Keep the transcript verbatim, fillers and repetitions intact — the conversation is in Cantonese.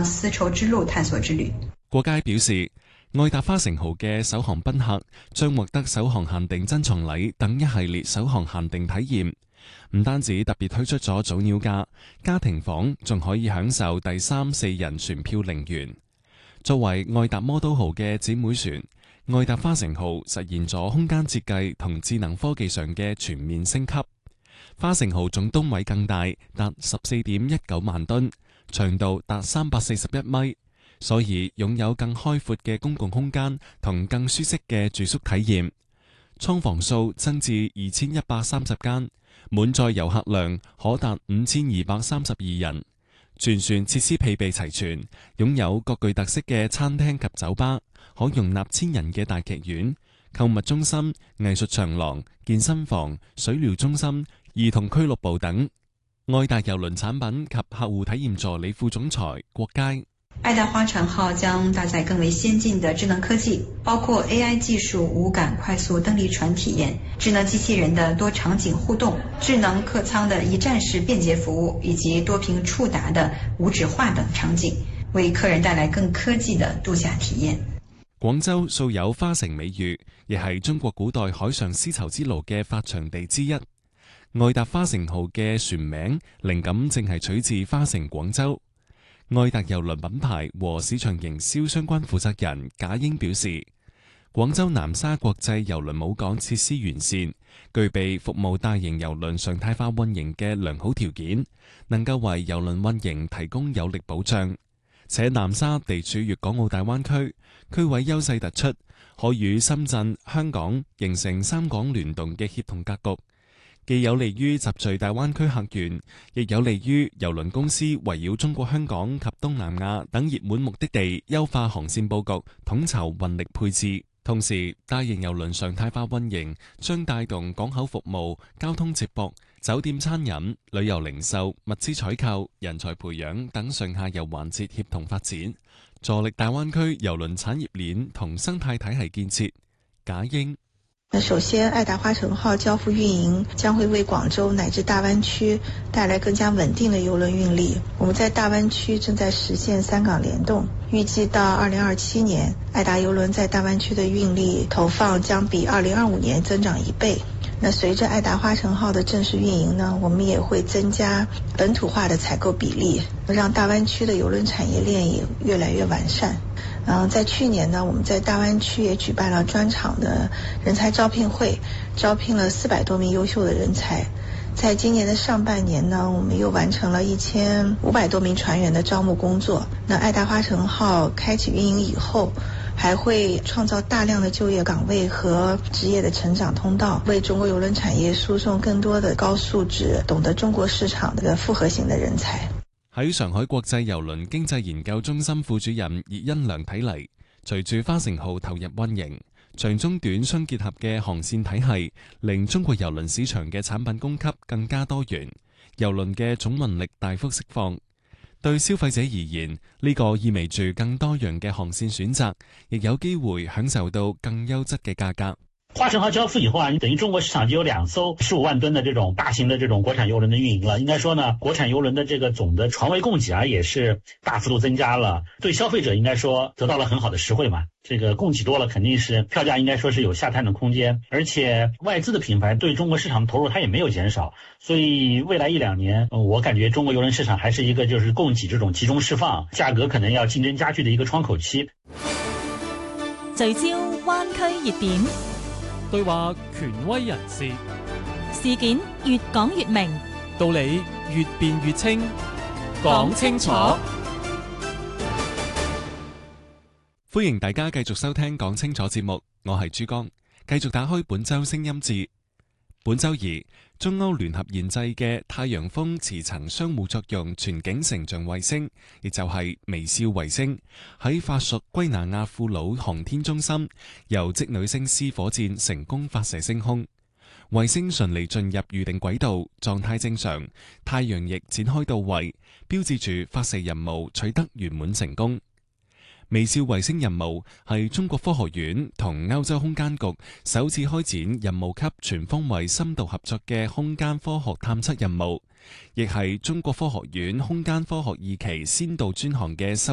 向絲綢之路探索之旅。 國佳表示，愛達花城號嘅首航賓客將獲得首航限定珍藏禮等一系列首航限定體驗，唔單止特別推出咗早鳥價，家庭房仲可以享受第三、四人船票零元。作為愛達魔都號嘅姊妹船，愛達花城號實現咗空間設計同智能科技上嘅全面升級。花城號總噸位更大，達十四點一九萬噸，長度達三百四十一米。所以擁有更開闊嘅公共空間同更舒適嘅住宿體驗，艙房數增至二千一百三十間，滿載遊客量可達五千二百三十二人。全船設施配備齊全，擁有各具特色嘅餐廳及酒吧，可容納千人嘅大劇院、購物中心、藝術長廊、健身房、水療中心、兒童俱樂部等。愛達郵輪產品及客戶體驗助理副總裁郭佳。 愛達花城號將搭載更為先進的智能科技，包括 A I 技術無感快速登陸船體驗、智能機器人的多場景互動、智能客艙的一站式便捷服務以及多屏觸達的無紙化等場景，為客人帶來更科技的度假體驗。 廣州素有花城美譽，亦係中國古代海上絲綢之路嘅發祥地之一。愛達花城號嘅船名靈感正係取自花城廣州。愛達郵輪品牌和市場營銷相關負責人賈英表示，廣州南沙國際郵輪母港設施完善，具備服務大型郵輪常態化運營嘅良好條件，能夠為郵輪運營提供有力保障。且南沙地處粵港澳大灣區，區位優勢突出，可與深圳、香港形成三港聯動嘅協同格局。既有利於集聚大灣區客源，亦有利於郵輪公司圍繞中國香港及東南亞等熱門目的地優化航線佈局，統籌運力配置。同時，大型郵輪常態化運營將帶動港口服務、交通接駁、酒店餐飲、旅遊零售、物資採購、人才培養等上下游環節協同發展，助力大灣區郵輪產業鏈同生態體系建設。賈英。 首先，愛達花城號交付運營將會為廣州乃至大灣區帶來更加穩定的郵輪運力。我們在大灣區正在實現三港聯動，預計到二零二七年，愛達郵輪在大灣區的運力投放將比二零二五年增長一倍。那隨着愛達花城號的正式運營呢，我們也會增加本土化的採購比例，讓大灣區的郵輪產業鏈也越來越完善。嗯，在去年呢，我們在大灣區也舉辦了專場的人才招聘會，招聘了四百多名優秀的人才。在今年的上半年呢，我們又完成了一千五百多名船員的招募工作。那愛達花城號開啟運營以後，還會創造大量的就業崗位和職業的成長通道，為中國郵輪產業輸送更多的高素質、懂得中國市場的複合型的人才。 喺上海國際郵輪經濟研究中心副主任葉欣良睇嚟，隨住花城號投入運營，長中短相結合嘅航線體系，令中國郵輪市場嘅產品供給更加多元，郵輪嘅總運力大幅釋放。對消費者而言，呢個意味住更多樣嘅航線選擇，亦有機會享受到更優質嘅價格。 花城號交付以後啊，等於中國市場就有兩艘十五萬噸的這種大型的這種國產郵輪的運營了。應該說呢，國產郵輪的這個總的船位供給啊，也是大幅度增加了。對消費者應該說得到了很好的實惠嘛。這個供給多了，肯定是票價應該說是有下探的空間。而且外資的品牌對中國市場的投入它也沒有減少，所以未來一兩年，我感覺中國郵輪市場還是一個就是供給這種集中釋放，價格可能要競爭加劇的一個窗口期。 聚焦灣區熱點。 對話權威人士， 事件越講越明， 道理越辯越清，講清楚。 歡迎大家繼續收聽講清楚節目，我係珠江，繼續打開本周聲音節。本周二，中歐聯合研製嘅太陽風磁層相互作用全景成像衛星，亦就係微笑衛星，喺法屬圭那亞庫魯航天中心由織女星 C 火箭成功發射升空。衛星順利進入預定軌道，狀態正常，太陽翼展開到位，標誌住發射任務取得圓滿成功。微笑衛星任務係中國科學院同歐洲空間局首次開展任務級全方位深度合作嘅空間科學探測任務，亦係中國科學院空間科學二期先導專項嘅修